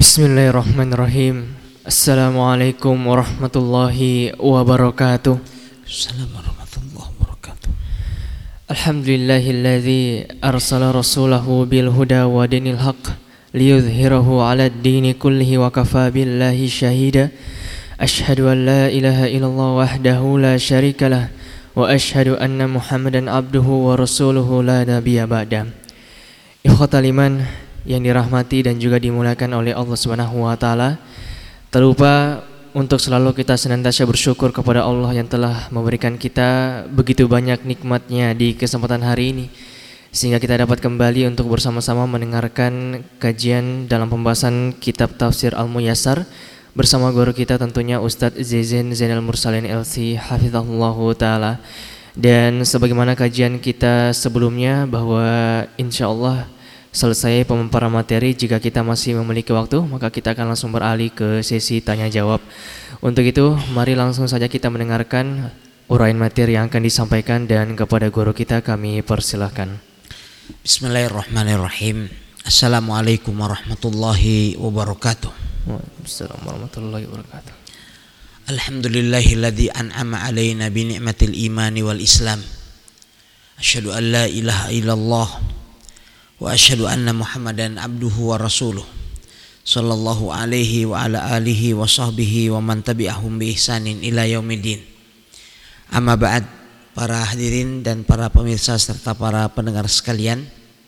Bismillahirrahmanirrahim. Assalamualaikum warahmatullahi wabarakatuh. Assalamualaikum warahmatullahi wabarakatuh. Alhamdulillahilladzi arsala rasulahu bil huda wa dinil haqq liyudhhirahu 'alad dini kullihi wa kafa billahi syahida. Asyhadu an la ilaha illallah wahdahu la syarikalah wa asyhadu anna Muhammadan abduhu wa rasuluhu la nabiyya ba'da. Ikhwatal iman yang dirahmati dan juga dimuliakan oleh Allah Subhanahu wa taala, tak lupa untuk selalu kita senantiasa bersyukur kepada Allah yang telah memberikan kita begitu banyak nikmatnya di kesempatan hari ini, sehingga kita dapat kembali untuk bersama-sama mendengarkan kajian dalam pembahasan kitab Tafsir Al-Muyassar bersama guru kita tentunya Ustadz Zainal Mursalin LC hafizahullahu taala. Dan sebagaimana kajian kita sebelumnya, bahwa insyaallah selesai pemaparan materi, jika kita masih memiliki waktu, maka kita akan langsung beralih ke sesi tanya jawab. Untuk itu, mari langsung saja kita mendengarkan uraian materi yang akan disampaikan, dan kepada guru kita kami persilahkan. Bismillahirrahmanirrahim. Assalamualaikum warahmatullahi wabarakatuh. Waalaikumsalam warahmatullahi wabarakatuh. Alhamdulillahilladzi an'ama alaina bi ni'matil imani wal islam. Asyhadu an la ilaha illallah wa asyhadu anna Muhammadan abduhu wa rasuluh sallallahu alaihi wa ala alihi wa sahbihi wa man tabi'ahum bi ihsanin ila yaumiddin. Amma ba'd, para hadirin dan para pemirsa serta para pendengar sekalian,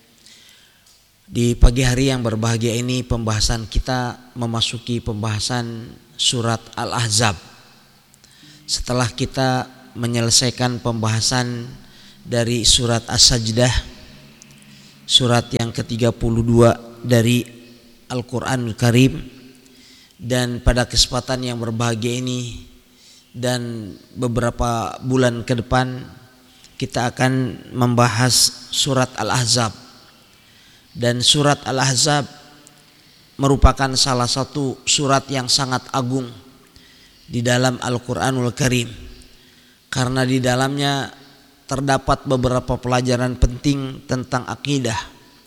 di pagi hari yang berbahagia ini pembahasan kita memasuki pembahasan surat Al-Ahzab. Setelah kita menyelesaikan pembahasan dari surat As-Sajdah, surat yang ke-32 dari Al-Quranul Karim, dan pada kesempatan yang berbahagia ini dan beberapa bulan ke depan kita akan membahas surat Al-Ahzab. Dan surat Al-Ahzab merupakan salah satu surat yang sangat agung di dalam Al-Quranul Karim, karena di dalamnya terdapat beberapa pelajaran penting tentang akidah.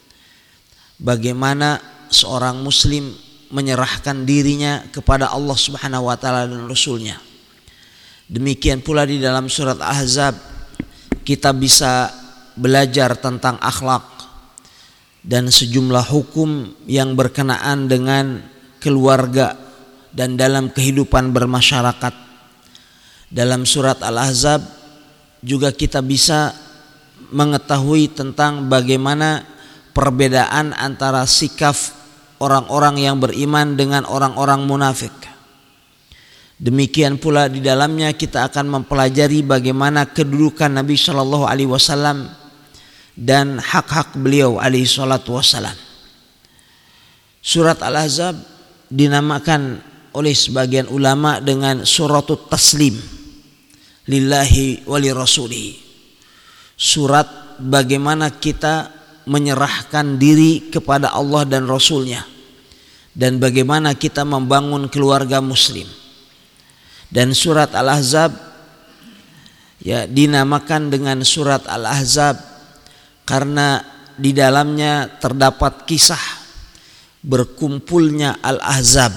Bagaimana seorang muslim menyerahkan dirinya kepada Allah Subhanahu wa taala dan Rasulnya. Demikian pula di dalam surat Ahzab kita bisa belajar tentang akhlak dan sejumlah hukum yang berkenaan dengan keluarga dan dalam kehidupan bermasyarakat. Dalam surat Al-Ahzab juga kita bisa mengetahui tentang bagaimana perbedaan antara sikap orang-orang yang beriman dengan orang-orang munafik. Demikian pula di dalamnya kita akan mempelajari bagaimana kedudukan Nabi Shallallahu Alaihi Wasallam dan hak-hak beliau alaihi salatu wassalam. Surat Al-Ahzab dinamakan oleh sebagian ulama dengan suratut taslim lillahi wali rasulihi, surat bagaimana kita menyerahkan diri kepada Allah dan Rasulnya, dan bagaimana kita membangun keluarga muslim. Dan surat Al-Ahzab ya dinamakan dengan surat Al-Ahzab karena di dalamnya terdapat kisah berkumpulnya Al-Ahzab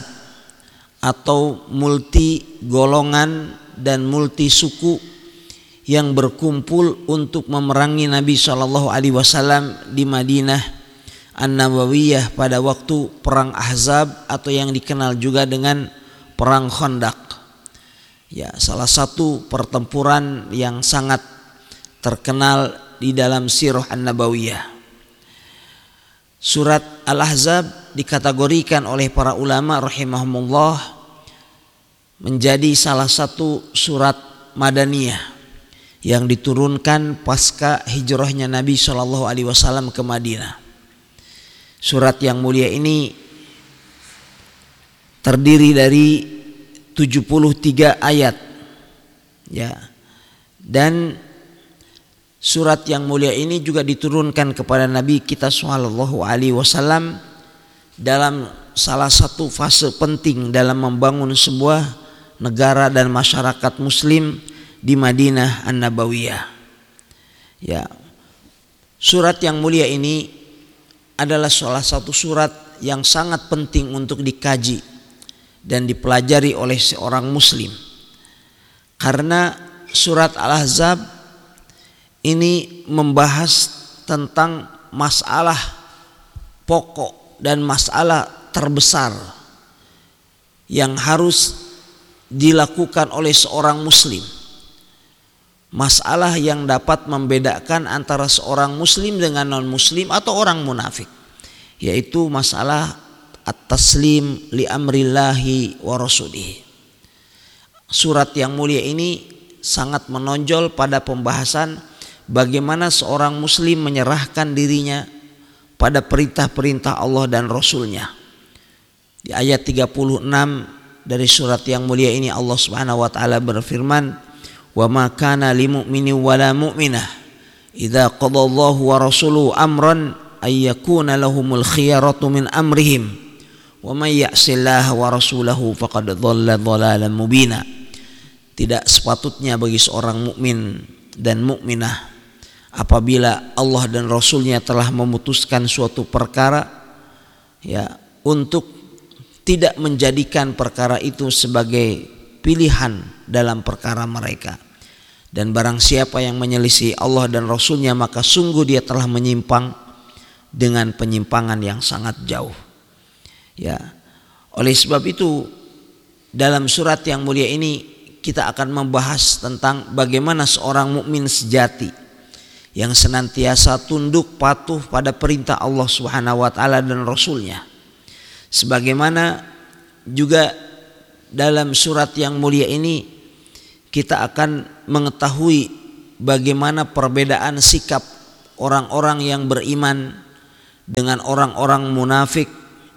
atau multi golongan dan multi suku yang berkumpul untuk memerangi Nabi Shallallahu Alaihi Wasallam di Madinah An-Nabawiyah pada waktu perang Ahzab atau yang dikenal juga dengan perang Khandaq. Ya, salah satu pertempuran yang sangat terkenal di dalam sirah An-Nabawiyah. Surat Al-Ahzab dikategorikan oleh para ulama rahimahumullah menjadi salah satu surat Madaniyah yang diturunkan pasca hijrahnya Nabi Shallallahu Alaihi Wasallam ke Madinah. Surat yang mulia ini terdiri dari 73 ayat, ya. Dan surat yang mulia ini juga diturunkan kepada Nabi kita Shallallahu Alaihi Wasallam dalam salah satu fase penting dalam membangun sebuah negara dan masyarakat muslim di Madinah An-Nabawiyah. Ya. Surat yang mulia ini adalah salah satu surat yang sangat penting untuk dikaji dan dipelajari oleh seorang muslim. Karena surat Al-Ahzab ini membahas tentang masalah pokok dan masalah terbesar yang harus dilakukan oleh seorang muslim. Masalah yang dapat membedakan antara seorang muslim dengan non-muslim atau orang munafik, yaitu masalah at-taslim li amrillahi wa rasulih. Surat yang mulia ini sangat menonjol pada pembahasan bagaimana seorang muslim menyerahkan dirinya pada perintah-perintah Allah dan Rasulnya. Di ayat 36 dari surat yang mulia ini Allah Subhanahu wa taala berfirman, "Wa ma kana lil mu'mini wa la mu'minah idza qadallahu wa rasuluhu amran ay yakuna lahumul khiyaratu min amrihim wa may ya'sillaha wa rasulahu faqad dhalla dhalalan mubina." Tidak sepatutnya bagi seorang mukmin dan mukminah apabila Allah dan Rasulnya telah memutuskan suatu perkara, ya, untuk tidak menjadikan perkara itu sebagai pilihan dalam perkara mereka. Dan barang siapa yang menyelisih Allah dan Rasulnya, maka sungguh dia telah menyimpang dengan penyimpangan yang sangat jauh. Ya, oleh sebab itu dalam surat yang mulia ini kita akan membahas tentang bagaimana seorang mukmin sejati yang senantiasa tunduk patuh pada perintah Allah Subhanahu wa taala dan Rasulnya. Sebagaimana juga dalam surat yang mulia ini kita akan mengetahui bagaimana perbedaan sikap orang-orang yang beriman dengan orang-orang munafik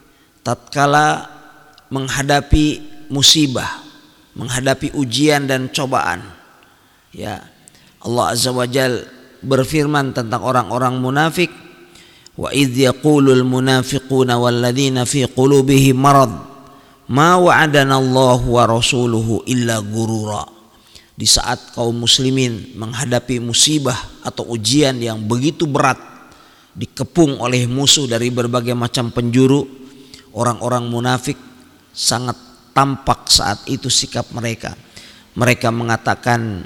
tatkala menghadapi musibah, menghadapi ujian dan cobaan. Ya, Allah Azza wa Jalla berfirman tentang orang-orang munafik, wa idz yaqulul munafiquna walladzina fi qulubihim marad ma wa'adana Allahu wa rasuluhu illa gurura. Di saat kaum muslimin menghadapi musibah atau ujian yang begitu berat, dikepung oleh musuh dari berbagai macam penjuru, orang-orang munafik sangat tampak saat itu sikap mereka. Mereka mengatakan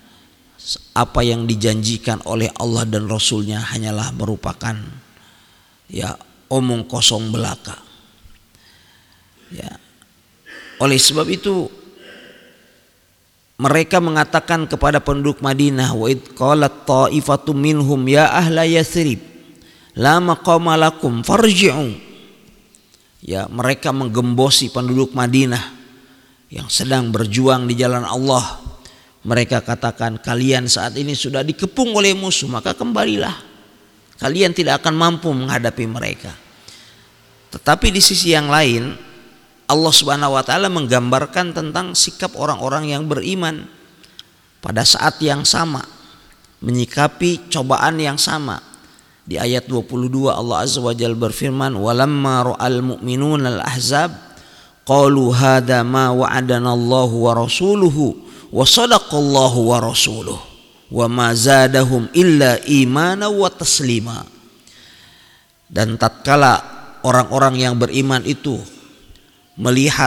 apa yang dijanjikan oleh Allah dan Rasulnya hanyalah merupakan, ya, omong kosong belaka. Ya. Oleh sebab itu mereka mengatakan kepada penduduk Madinah, wa id qalat ta'ifatum minhum ya ahla Yathrib la maqama lakum farji'u. Ya, mereka menggembosi penduduk Madinah yang sedang berjuang di jalan Allah. Mereka katakan, kalian saat ini sudah dikepung oleh musuh, maka kembalilah. Kalian tidak akan mampu menghadapi mereka. Tetapi di sisi yang lain, Allah Subhanahu wa taala menggambarkan tentang sikap orang-orang yang beriman pada saat yang sama, menyikapi cobaan yang sama. Di ayat 22 Allah Azza wa Jalla berfirman, walamma ra'al mu'minuna al-ahzab qalu hadza ma wa'adana Allahu wa rasuluhu wa sadaqallahu wa rasuluhu wa ma zadahum illa imana wa taslima. Dan tatkala orang-orang yang beriman itu melihat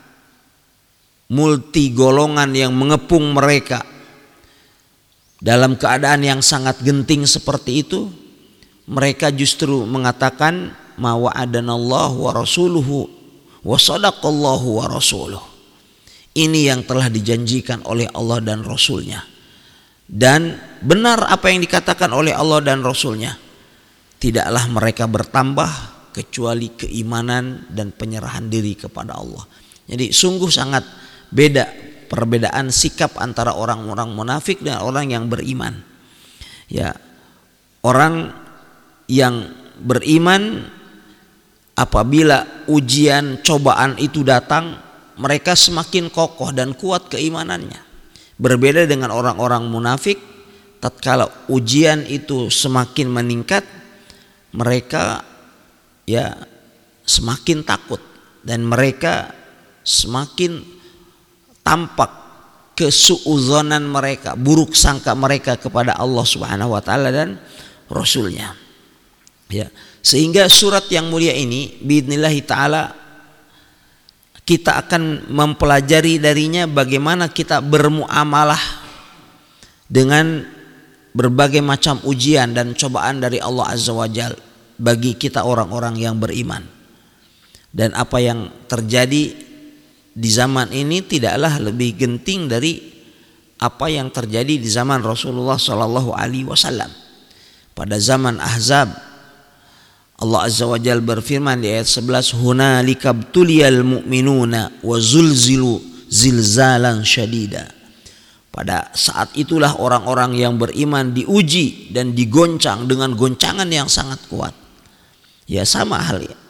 multi golongan yang mengepung mereka dalam keadaan yang sangat genting seperti itu, mereka justru mengatakan ma wa'adanallahu wa rasuluhu wa sadaqallahu wa rasuluhu. Ini yang telah dijanjikan oleh Allah dan Rasulnya. Dan benar apa yang dikatakan oleh Allah dan Rasulnya. Tidaklah mereka bertambah kecuali keimanan dan penyerahan diri kepada Allah. Jadi sungguh sangat beda perbedaan sikap antara orang-orang munafik dan orang yang beriman. Ya, orang yang beriman apabila ujian cobaan itu datang, mereka semakin kokoh dan kuat keimanannya. Berbeda dengan orang-orang munafik, tatkala ujian itu semakin meningkat, mereka, ya, semakin takut dan mereka semakin tampak kesuuzonan mereka, buruk sangka mereka kepada Allah Subhanahu wa taala dan Rasulnya. Ya, sehingga surat yang mulia ini biidznillah taala kita akan mempelajari darinya bagaimana kita bermuamalah dengan berbagai macam ujian dan cobaan dari Allah Azza wa Jalla bagi kita orang-orang yang beriman. Dan apa yang terjadi di zaman ini tidaklah lebih genting dari apa yang terjadi di zaman Rasulullah sallallahu alaihi wasallam. Pada zaman Ahzab, Allah Azza wa Jalla berfirman di ayat 11, "Hunalika btuliyal mu'minuna wa zulzilu zilzalan syadida." Pada saat itulah orang-orang yang beriman diuji dan digoncang dengan goncangan yang sangat kuat. Ya, sama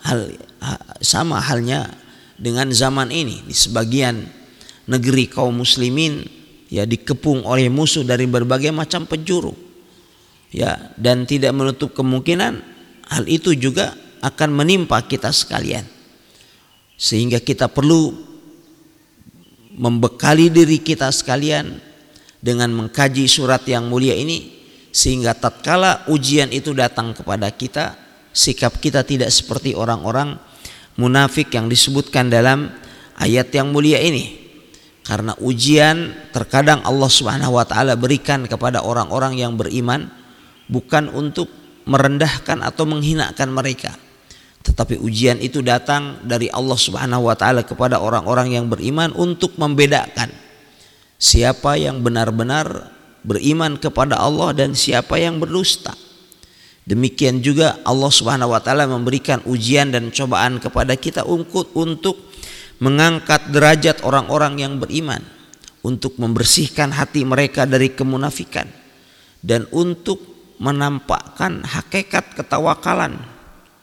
halnya dengan zaman ini. Di sebagian negeri kaum muslimin ya dikepung oleh musuh dari berbagai macam penjuru. Ya, dan tidak menutup kemungkinan hal itu juga akan menimpa kita sekalian. Sehingga kita perlu membekali diri kita sekalian dengan mengkaji surat yang mulia ini, sehingga tatkala ujian itu datang kepada kita, sikap kita tidak seperti orang-orang munafik yang disebutkan dalam ayat yang mulia ini. Karena ujian terkadang Allah Subhanahu wa taala berikan kepada orang-orang yang beriman bukan untuk merendahkan atau menghinakan mereka, tetapi ujian itu datang dari Allah Subhanahu wa taala kepada orang-orang yang beriman untuk membedakan siapa yang benar-benar beriman kepada Allah dan siapa yang berdusta. Demikian juga Allah Subhanahu wa taala memberikan ujian dan cobaan kepada kita untuk mengangkat derajat orang-orang yang beriman, untuk membersihkan hati mereka dari kemunafikan, dan untuk menampakkan hakikat ketawakalan